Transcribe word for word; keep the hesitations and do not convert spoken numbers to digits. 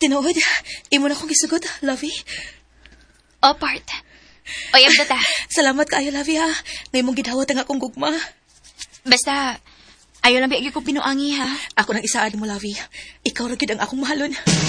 Tinuod, imo na kong gisugot, Lovey. O, part. O, yabda ta. Salamat kaayo, Lovey, ha. Ngayon mong gidawat ang akong gugma. Basta, ayaw lang bigay ko pinuangi, ha. Ako nang isaad mo, Lovey. Ikaw rin ang akong mahalon.